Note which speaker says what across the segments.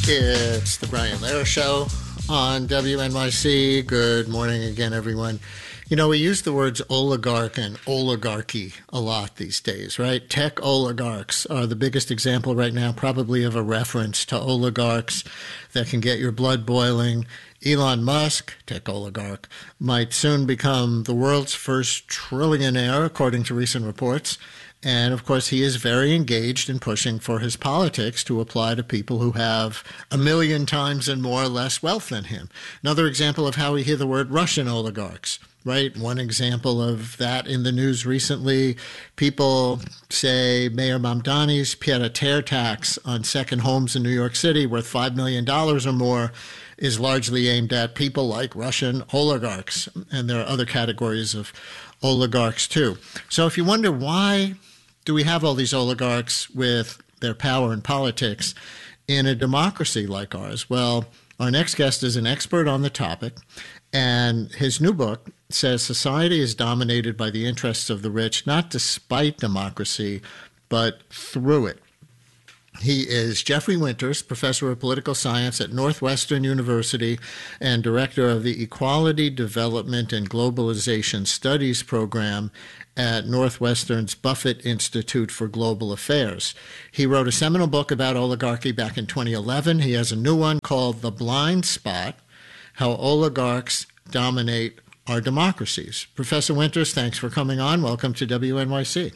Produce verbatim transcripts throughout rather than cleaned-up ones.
Speaker 1: It's the Brian Lehrer Show on W N Y C. Good morning again, everyone. You know, we use the words oligarch and oligarchy a lot these days, right? Tech oligarchs are the biggest example right now, probably of a reference to oligarchs that can get your blood boiling. Elon Musk, tech oligarch, might soon become the world's first trillionaire, according to recent reports. And of course, he is very engaged in pushing for his politics to apply to people who have a million times and more or less wealth than him. Another example of how we hear the word Russian oligarchs, right? One example of that in the news recently, people say Mayor Mamdani's pied-à-terre tax on second homes in New York City worth five million dollars or more is largely aimed at people like Russian oligarchs. And there are other categories of oligarchs too. So if you wonder why do we have all these oligarchs with their power in politics in a democracy like ours? Well, our next guest is an expert on the topic, and his new book says society is dominated by the interests of the rich, not despite democracy, but through it. He is Jeffrey Winters, professor of political science at Northwestern University and director of the Equality, Development, and Globalization Studies program at Northwestern's Buffett Institute for Global Affairs. He wrote a seminal book about oligarchy back in twenty eleven. He has a new one called The Blind Spot: How Oligarchs Dominate Our Democracies. Professor Winters, thanks for coming on. Welcome to W N Y C.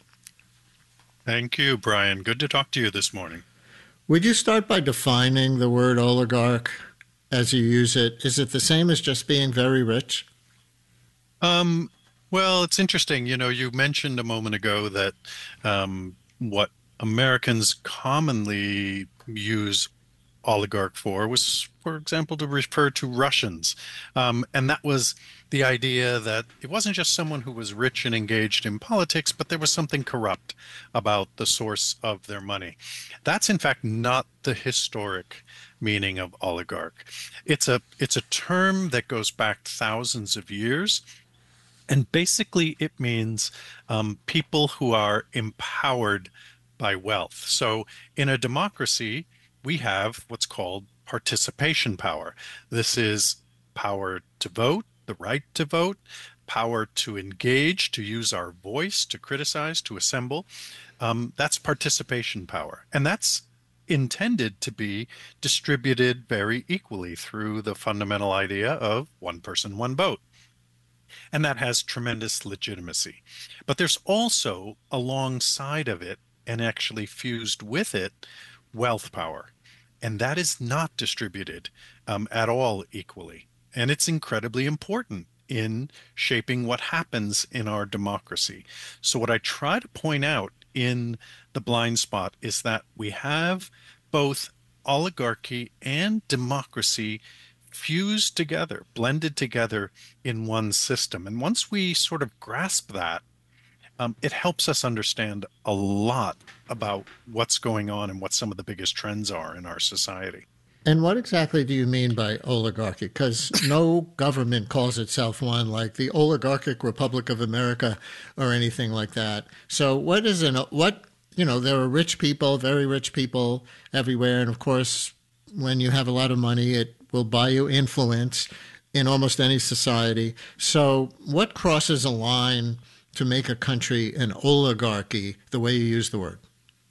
Speaker 2: Thank you, Brian. Good to talk to you this morning.
Speaker 1: Would you start by defining the word oligarch as you use it? Is it the same as just being very rich?
Speaker 2: Um, well, it's interesting. You know, you mentioned a moment ago that um, what Americans commonly use oligarch for was, for example, to refer to Russians. Um, and that was the idea that it wasn't just someone who was rich and engaged in politics, but there was something corrupt about the source of their money. That's in fact not the historic meaning of oligarch. It's a it's a term that goes back thousands of years. And basically it means um, people who are empowered by wealth. So in a democracy, we have what's called participation power. This is power to vote, the right to vote, power to engage, to use our voice, to criticize, to assemble. Um, that's participation power. And that's intended to be distributed very equally through the fundamental idea of one person, one vote. And that has tremendous legitimacy. But there's also, alongside of it, and actually fused with it, wealth power. And that is not distributed um, at all equally. And it's incredibly important in shaping what happens in our democracy. So what I try to point out in The Blind Spot is that we have both oligarchy and democracy fused together, blended together in one system. And once we sort of grasp that, Um, it helps us understand a lot about what's going on and what some of the biggest trends are in our society.
Speaker 1: And what exactly do you mean by oligarchy? Because no government calls itself one, like the Oligarchic Republic of America or anything like that. So what is an, what, you know, there are rich people, very rich people everywhere. And of course, when you have a lot of money, it will buy you influence in almost any society. So what crosses a line to make a country an oligarchy, the way you use the word?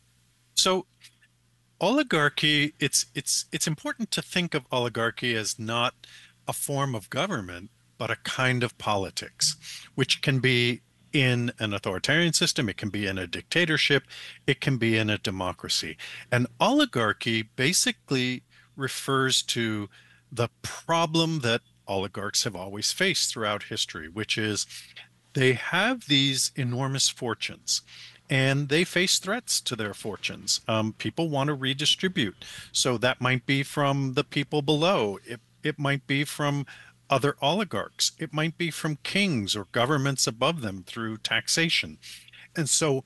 Speaker 2: So oligarchy, it's it's it's important to think of oligarchy as not a form of government, but a kind of politics, which can be in an authoritarian system, it can be in a dictatorship, it can be in a democracy. And oligarchy basically refers to the problem that oligarchs have always faced throughout history, which is they have these enormous fortunes and they face threats to their fortunes. Um, people want to redistribute. So that might be from the people below. It, it might be from other oligarchs. It might be from kings or governments above them through taxation. And so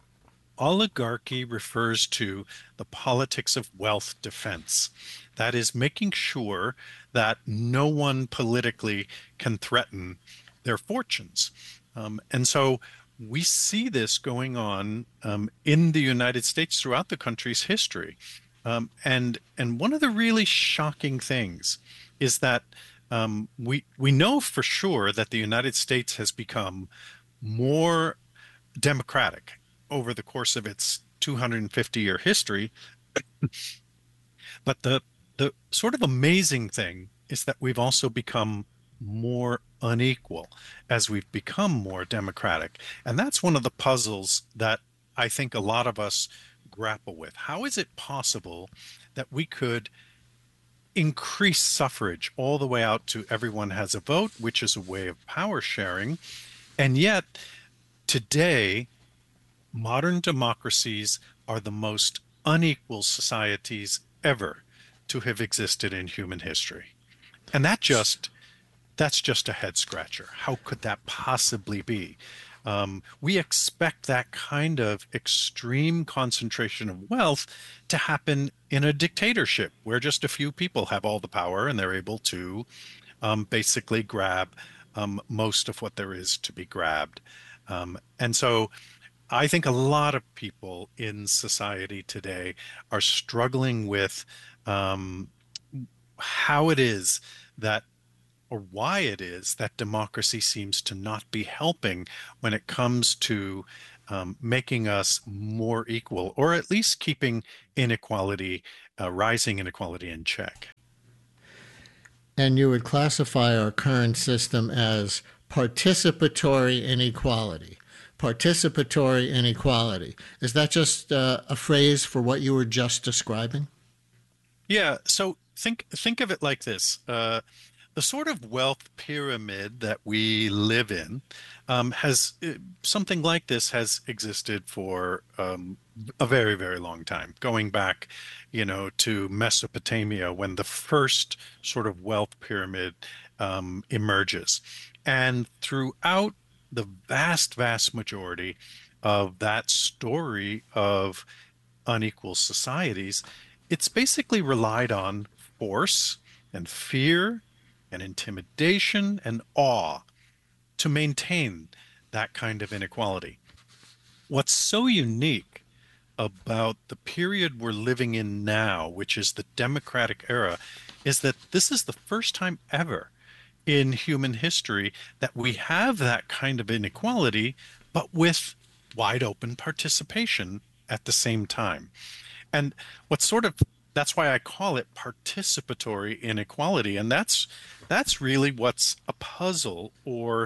Speaker 2: oligarchy refers to the politics of wealth defense. That is making sure that no one politically can threaten their fortunes. Um, and so we see this going on um, in the United States throughout the country's history. Um, and and one of the really shocking things is that um, we we know for sure that the United States has become more democratic over the course of its two hundred fifty year history. But the the sort of amazing thing is that we've also become more unequal as we've become more democratic. And that's one of the puzzles that I think a lot of us grapple with. How is it possible that we could increase suffrage all the way out to everyone has a vote, which is a way of power sharing, and yet today modern democracies are the most unequal societies ever to have existed in human history. And that just that's just a head scratcher. How could that possibly be? Um, we expect that kind of extreme concentration of wealth to happen in a dictatorship where just a few people have all the power and they're able to um, basically grab um, most of what there is to be grabbed. Um, and so I think a lot of people in society today are struggling with um, how it is that, or why it is that democracy seems to not be helping when it comes to um, making us more equal, or at least keeping inequality, uh, rising inequality in check.
Speaker 1: And you would classify our current system as participatory inequality. Participatory inequality. Is that just uh, a phrase for what you were just describing?
Speaker 2: Yeah, so think think of it like this. Uh, the sort of wealth pyramid that we live in um, has uh, something like this has existed for um, a very, very long time, going back, you know, to Mesopotamia when the first sort of wealth pyramid um, emerges. And throughout the vast, vast majority of that story of unequal societies, it's basically relied on force and fear and intimidation and awe to maintain that kind of inequality. What's so unique about the period we're living in now, which is the democratic era, is that this is the first time ever in human history that we have that kind of inequality, but with wide open participation at the same time. And what's sort of that's why I call it participatory inequality. And that's that's really what's a puzzle or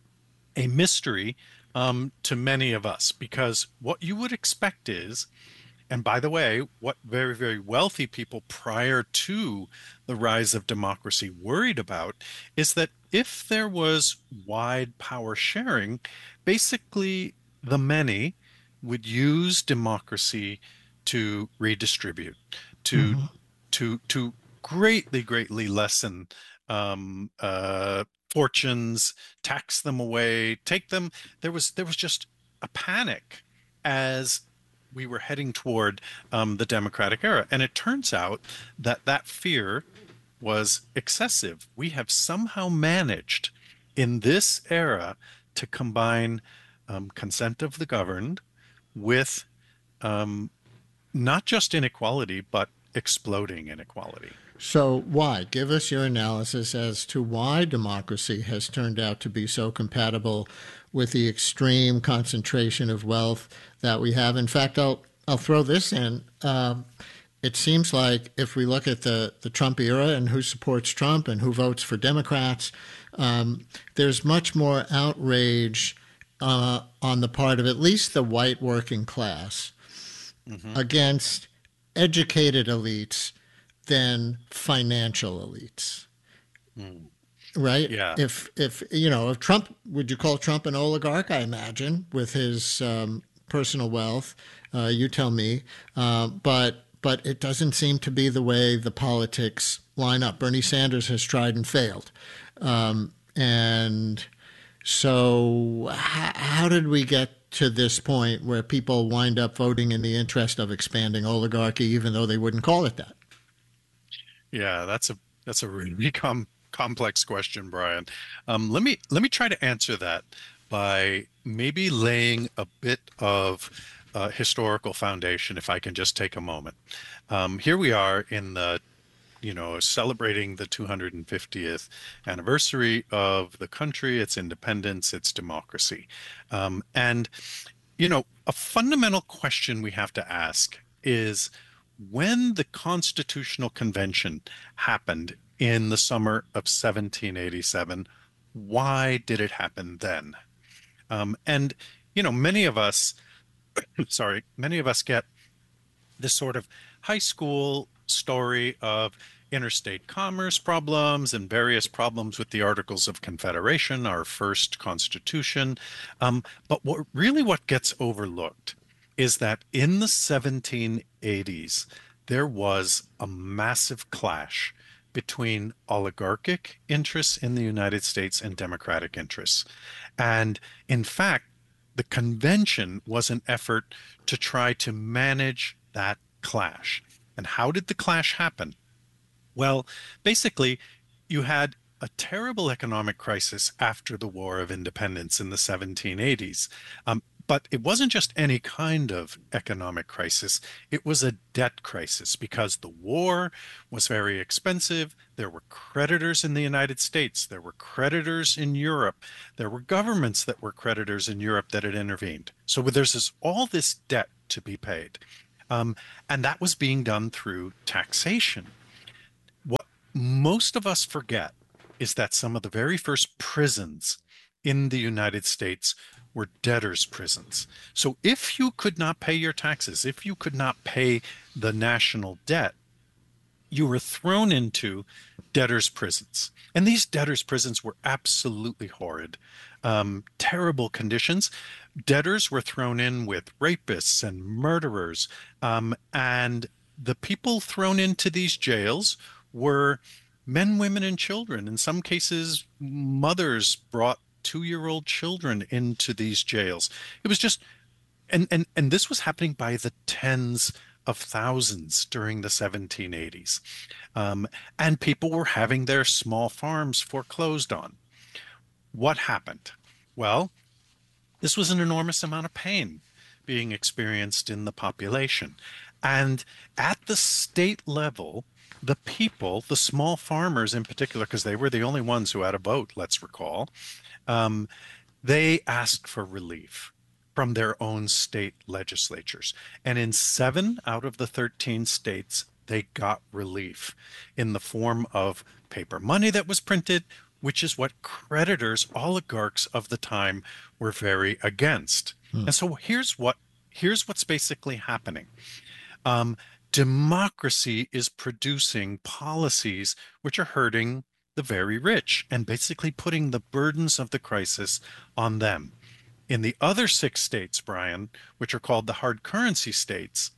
Speaker 2: a mystery um, to many of us, because what you would expect is, and by the way, what very, very wealthy people prior to the rise of democracy worried about is that if there was wide power sharing, basically the many would use democracy to redistribute, to
Speaker 1: Mm-hmm.
Speaker 2: to to greatly, greatly lessen um, uh, fortunes, tax them away, take them. There was there was just a panic as we were heading toward um, the democratic era. And it turns out that that fear was excessive. We have somehow managed in this era to combine um, consent of the governed with um, not just inequality, but exploding inequality.
Speaker 1: So, why? Give us your analysis as to why democracy has turned out to be so compatible with the extreme concentration of wealth that we have. In fact, I'll I'll throw this in. Um, it seems like if we look at the, the Trump era and who supports Trump and who votes for Democrats, um, there's much more outrage uh, on the part of at least the white working class
Speaker 2: Hmm.
Speaker 1: against educated elites than financial elites,
Speaker 2: Mm.
Speaker 1: right?
Speaker 2: Yeah.
Speaker 1: If if you know, if Trump, would you call Trump an oligarch? I imagine with his um, personal wealth. Uh, you tell me. Uh, but but it doesn't seem to be the way the politics line up. Bernie Sanders has tried and failed, um, and so h- how did we get to this point where people wind up voting in the interest of expanding oligarchy, even though they wouldn't call it that?
Speaker 2: Yeah, that's a that's a really com complex question, Brian. Um, let me let me try to answer that by maybe laying a bit of uh, historical foundation, if I can just take a moment. Um, here we are in the, you know, celebrating the two hundred fiftieth anniversary of the country, its independence, its democracy. Um, and, you know, a fundamental question we have to ask is when the Constitutional Convention happened in the summer of seventeen eighty-seven, why did it happen then? Um, and, you know, many of us, sorry, many of us get this sort of high school story of interstate commerce problems and various problems with the Articles of Confederation, our first constitution. Um, but what really what gets overlooked is that in the seventeen eighties, there was a massive clash between oligarchic interests in the United States and democratic interests. And in fact, the convention was an effort to try to manage that clash. And how did the clash happen? Well, basically, you had a terrible economic crisis after the War of Independence in the seventeen eighties. Um, but it wasn't just any kind of economic crisis. It was a debt crisis because the war was very expensive. There were creditors in the United States. There were creditors in Europe. There were governments that were creditors in Europe that had intervened. So there's this, all this debt to be paid. Um, and that was being done through taxation. What most of us forget is that some of the very first prisons in the United States were debtors' prisons. So if you could not pay your taxes, if you could not pay the national debt, you were thrown into debtors' prisons. And these debtors' prisons were absolutely horrid, um, terrible conditions. Debtors were thrown in with rapists and murderers. Um, and the people thrown into these jails were men, women, and children. In some cases, mothers brought two-year-old children into these jails. It was just, and and and this was happening by the tens of thousands during the seventeen eighties. Um, and people were having their small farms foreclosed on. What happened? Well, this was an enormous amount of pain being experienced in the population. And at the state level, the people, the small farmers in particular, because they were the only ones who had a vote, let's recall, um, they asked for relief from their own state legislatures. And in seven out of the thirteen states, they got relief in the form of paper money that was printed, which is what creditors, oligarchs of the time were very against.
Speaker 1: Hmm.
Speaker 2: And so here's what here's what's basically happening. Um, democracy is producing policies which are hurting the very rich and basically putting the burdens of the crisis on them. In the other six states, Brian, which are called the hard currency states,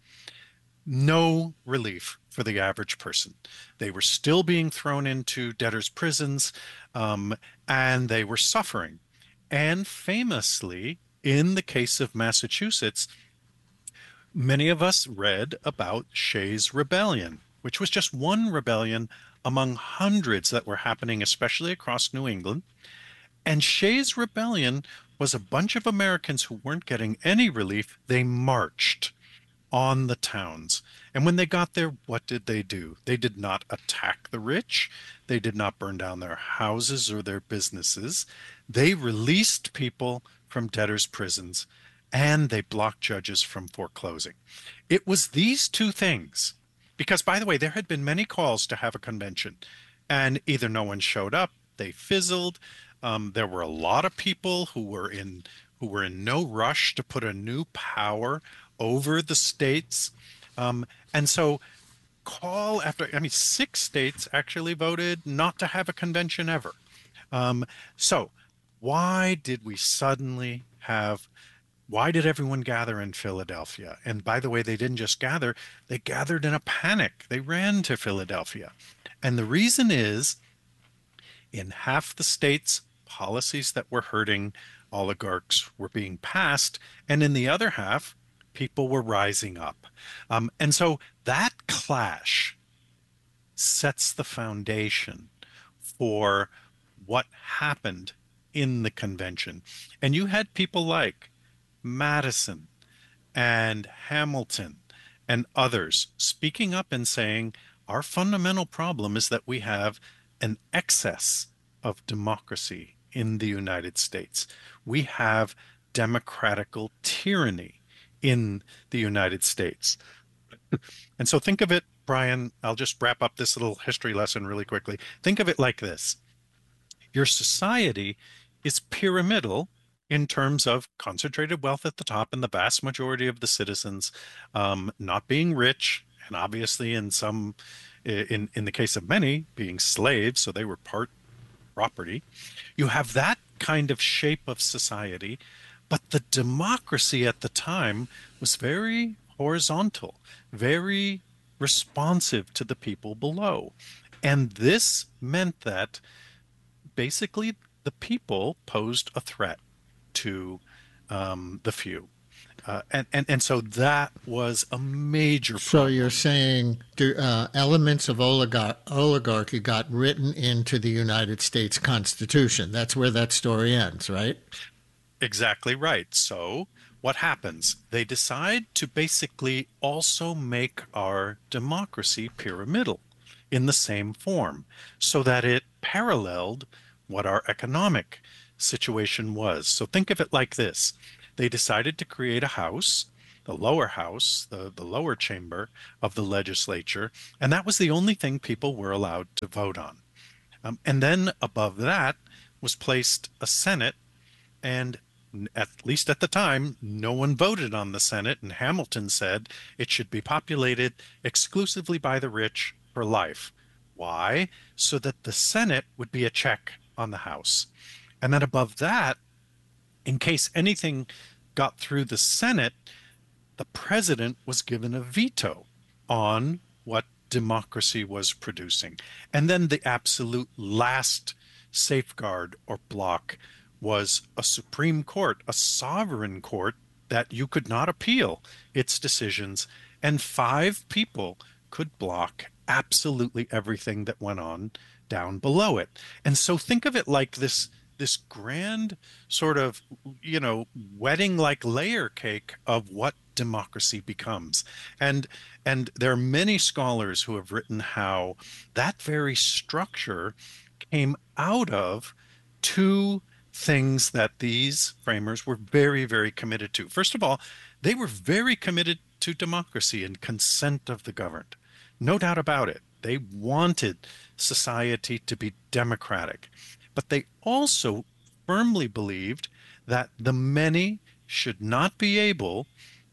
Speaker 2: no relief for the average person. They were still being thrown into debtors' prisons, um, and they were suffering. And famously, in the case of Massachusetts, many of us read about Shays' Rebellion, which was just one rebellion among hundreds that were happening, especially across New England. And Shays' Rebellion was a bunch of Americans who weren't getting any relief. They marched on the towns. And when they got there, what did they do? They did not attack the rich. They did not burn down their houses or their businesses. They released people from debtors' prisons, and they blocked judges from foreclosing. It was these two things, because, by the way, there had been many calls to have a convention, and either no one showed up, they fizzled. Um, there were a lot of people who were in who were in no rush to put a new power over the states. Um, and so call after, I mean, six states actually voted not to have a convention ever. Um, so why did we suddenly have, why did everyone gather in Philadelphia? And by the way, they didn't just gather, they gathered in a panic. They ran to Philadelphia. And the reason is, in half the states, policies that were hurting oligarchs were being passed, and in the other half, people were rising up. Um, and so that clash sets the foundation for what happened in the convention. And you had people like Madison, and Hamilton and others speaking up and saying, our fundamental problem is that we have an excess of democracy in the United States. We have democratical tyranny in the United States. And so think of it, Brian, I'll just wrap up this little history lesson really quickly. Think of it like this. Your society is pyramidal in terms of concentrated wealth at the top and the vast majority of the citizens um, not being rich, and obviously in some, in, in the case of many, being slaves, so they were part property. You have that kind of shape of society, but the democracy at the time was very horizontal, very responsive to the people below. And this meant that basically the people posed a threat to um, the few. Uh, and, and, and so that was a major problem.
Speaker 1: So you're saying do, uh, elements of oligar- oligarchy got written into the United States Constitution. That's where that story ends, right?
Speaker 2: Exactly right. So what happens? They decide to basically also make our democracy pyramidal in the same form so that it paralleled what our economic situation was. So think of it like this. They decided to create a house, the lower house, the, the lower chamber of the legislature, and that was the only thing people were allowed to vote on. Um, and then above that was placed a Senate, and at least at the time, no one voted on the Senate, and Hamilton said it should be populated exclusively by the rich for life. Why? So that the Senate would be a check on the House. And then above that, in case anything got through the Senate, the president was given a veto on what democracy was producing. And then the absolute last safeguard or block was a Supreme Court, a sovereign court that you could not appeal its decisions, and five people could block absolutely everything that went on down below it. And so think of it like this this grand sort of, you know, wedding-like layer cake of what democracy becomes. And and there are many scholars who have written how that very structure came out of two things that these framers were very, very committed to. First of all, they were very committed to democracy and consent of the governed. No doubt about it. They wanted society to be democratic. But they also firmly believed that the many should not be able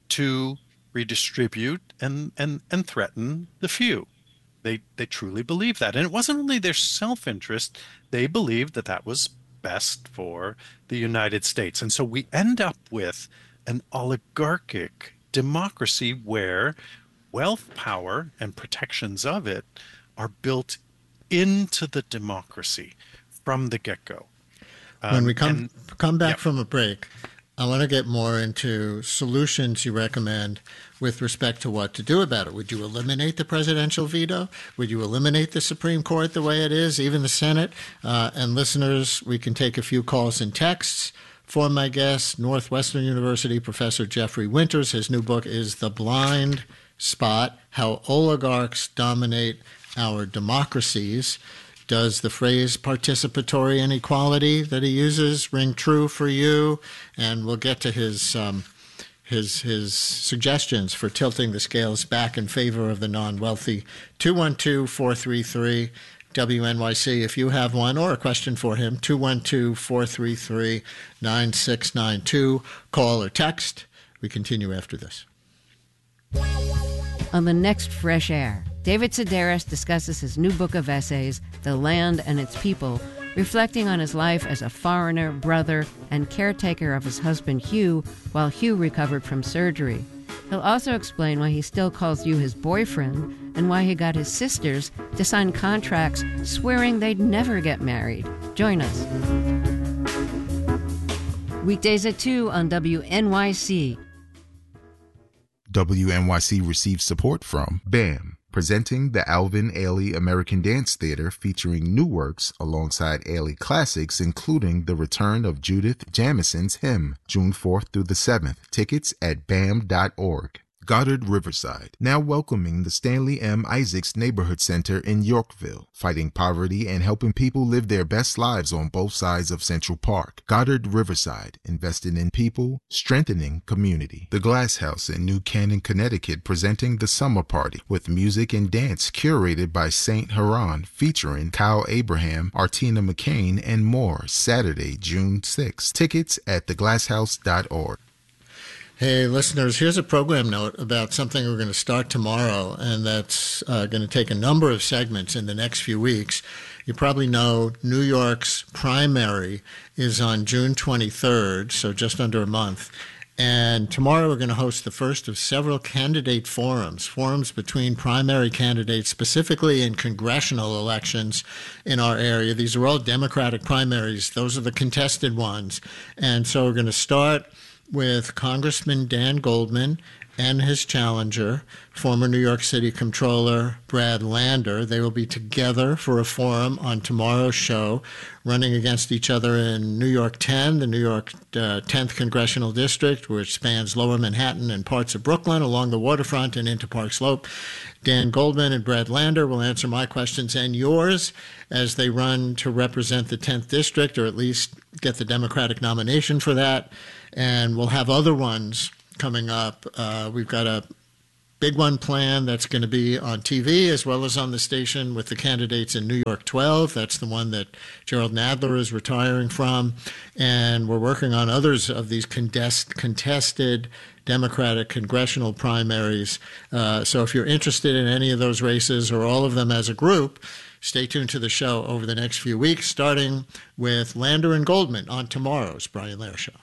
Speaker 2: to redistribute and, and, and threaten the few. They, they truly believed that. And it wasn't only their self-interest. They believed that that was best for the United States. And so we end up with an oligarchic democracy where wealth, power, and protections of it are built into the democracy from the get-go. Um,
Speaker 1: when we come
Speaker 2: and,
Speaker 1: come back
Speaker 2: yep.
Speaker 1: from a break, I want to get more into solutions you recommend with respect to what to do about it. Would you eliminate the presidential veto? Would you eliminate the Supreme Court the way it is, even the Senate? Uh, and listeners, we can take a few calls and texts. For my guest, Northwestern University Professor Jeffrey Winters. His new book is The Blind Spot: How Oligarchs Dominate Our Democracies. Does the phrase participatory inequality that he uses ring true for you? And we'll get to his um, his his suggestions for tilting the scales back in favor of the non-wealthy. two one two, four three three, W N Y C if you have one or a question for him. two one two, four three three, nine six nine two. Call or text. We continue after this.
Speaker 3: On the next Fresh Air, David Sedaris discusses his new book of essays, The Land and Its People, reflecting on his life as a foreigner, brother, and caretaker of his husband Hugh while Hugh recovered from surgery. He'll also explain why he still calls you his boyfriend and why he got his sisters to sign contracts swearing they'd never get married. Join us. Weekdays at two on W N Y C.
Speaker 4: W N Y C receives support from B A M, presenting the Alvin Ailey American Dance Theater featuring new works alongside Ailey classics, including the return of Judith Jamison's Hymn, June fourth through the seventh. Tickets at B A M dot org. Goddard Riverside, now welcoming the Stanley M. Isaacs Neighborhood Center in Yorkville, fighting poverty and helping people live their best lives on both sides of Central Park. Goddard Riverside, investing in people, strengthening community. The Glass House in New Canaan, Connecticut, presenting the Summer Party with music and dance curated by Saint Haran, featuring Kyle Abraham, Artina McCain, and more, Saturday, June sixth. Tickets at the glass house dot org.
Speaker 1: Hey, listeners, here's a program note about something we're going to start tomorrow, and that's uh, going to take a number of segments in the next few weeks. You probably know New York's primary is on June twenty-third, so just under a month. And tomorrow we're going to host the first of several candidate forums, forums between primary candidates, specifically in congressional elections in our area. These are all Democratic primaries. Those are the contested ones. And so we're going to start with Congressman Dan Goldman and his challenger, former New York City Comptroller Brad Lander. They will be together for a forum on tomorrow's show, running against each other in New York ten, the New York uh, tenth Congressional District, which spans Lower Manhattan and parts of Brooklyn along the waterfront and into Park Slope. Dan Goldman and Brad Lander will answer my questions and yours as they run to represent the tenth District, or at least get the Democratic nomination for that. And we'll have other ones coming up. Uh, we've got a big one planned that's going to be on T V as well as on the station with the candidates in New York twelve. That's the one that Gerald Nadler is retiring from. And we're working on others of these contest, contested Democratic congressional primaries. Uh, so if you're interested in any of those races or all of them as a group, stay tuned to the show over the next few weeks, starting with Lander and Goldman on tomorrow's Brian Lehrer Show.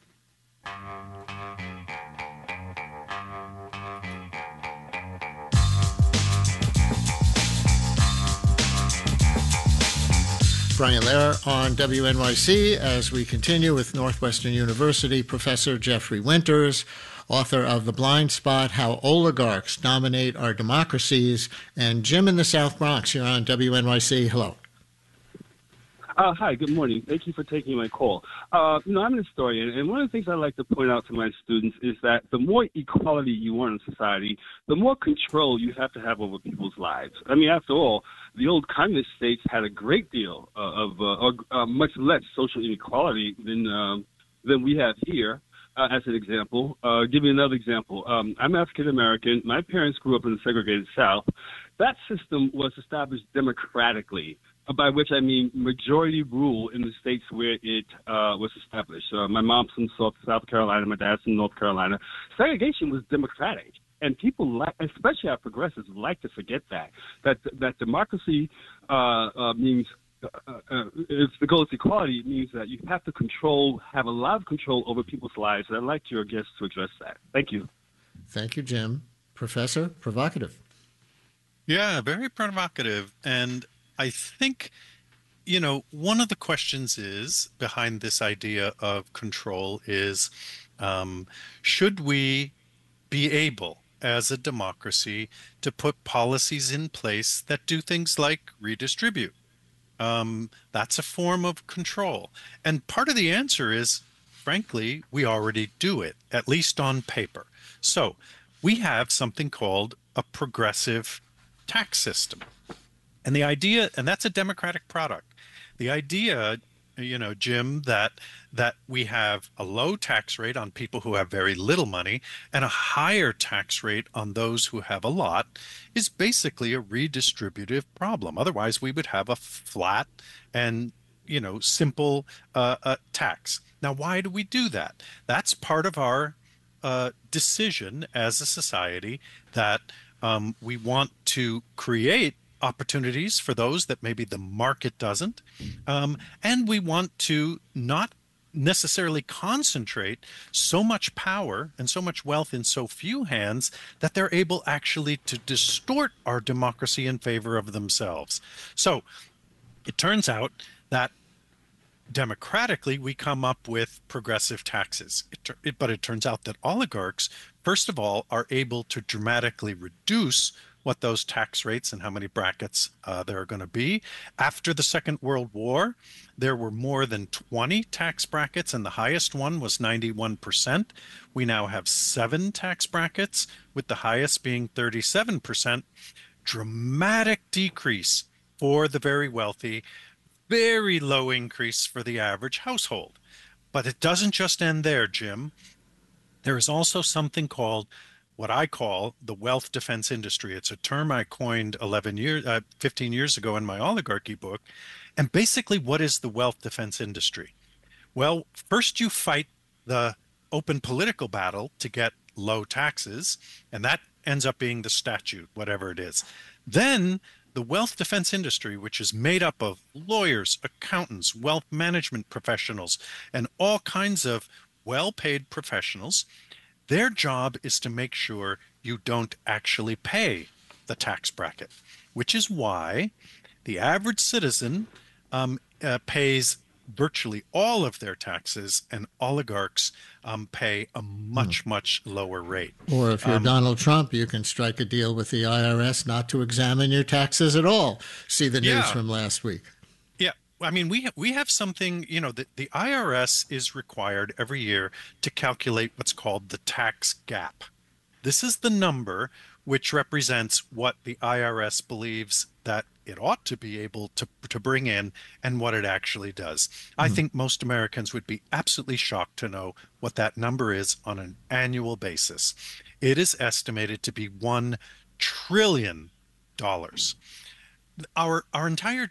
Speaker 1: Brian Lehrer on W N Y C as we continue with Northwestern University Professor Jeffrey Winters, author of The Blind Spot, How Oligarchs Dominate Our Democracies, and Jim in the South Bronx. You're on W N Y C. Hello.
Speaker 5: Uh, hi, good morning. Thank you for taking my call. Uh, you know, I'm an historian, and one of the things I like to point out to my students is that the more equality you want in society, the more control you have to have over people's lives. I mean, after all, the old communist states had a great deal uh, of, uh, or uh, much less social inequality than um, than we have here. Uh, as an example, uh, give you another example. Um, I'm African American. My parents grew up in the segregated South. That system was established democratically, by which I mean majority rule in the states where it uh, was established. Uh, my mom's from South, South Carolina, my dad's from North Carolina. Segregation was democratic, and people, like, especially our progressives, like to forget that, that that democracy uh, uh, means, uh, uh, if the goal is equality, it means that you have to control, have a lot of control over people's lives, and I'd like your guests to address that. Thank you.
Speaker 1: Thank you, Jim. Professor, provocative.
Speaker 2: Yeah, very provocative. And I think, you know, one of the questions is behind this idea of control is, um, should we be able, as a democracy, to put policies in place that do things like redistribute? Um, that's a form of control. And part of the answer is, frankly, we already do it, at least on paper. So we have something called a progressive tax system. And the idea, and that's a democratic product, the idea, you know, Jim, that that we have a low tax rate on people who have very little money and a higher tax rate on those who have a lot is basically a redistributive problem. Otherwise, we would have a flat and, you know, simple uh, uh, tax. Now, why do we do that? That's part of our uh, decision as a society that um, we want to create opportunities for those that maybe the market doesn't. Um, and we want to not necessarily concentrate so much power and so much wealth in so few hands that they're able actually to distort our democracy in favor of themselves. So it turns out that democratically we come up with progressive taxes. It, it, but it turns out that oligarchs, first of all, are able to dramatically reduce what those tax rates and how many brackets uh, there are going to be. After the Second World War, there were more than twenty tax brackets, and the highest one was ninety-one percent. We now have seven tax brackets, with the highest being thirty-seven percent. Dramatic decrease for the very wealthy, very low increase for the average household. But it doesn't just end there, Jim. There is also something called what I call the wealth defense industry. It's a term I coined eleven years, uh, fifteen years ago in my oligarchy book. And basically, what is the wealth defense industry? Well, first you fight the open political battle to get low taxes, and that ends up being the statute, whatever it is. Then the wealth defense industry, which is made up of lawyers, accountants, wealth management professionals, and all kinds of well-paid professionals, their job is to make sure you don't actually pay the tax bracket, which is why the average citizen um, uh, pays virtually all of their taxes, and oligarchs um, pay a much, much lower rate.
Speaker 1: Or if you're
Speaker 2: Um,
Speaker 1: Donald Trump, you can strike a deal with the I R S not to examine your taxes at all. See the news
Speaker 2: Yeah.
Speaker 1: from last week.
Speaker 2: Yeah, I mean, we we have something, you know, the, the I R S is required every year to calculate what's called the tax gap. This is the number which represents what the I R S believes that it ought to be able to, to bring in and what it actually does. I think most Americans would be absolutely shocked to know what that number is on an annual basis. It is estimated to be one trillion dollars. Our, our entire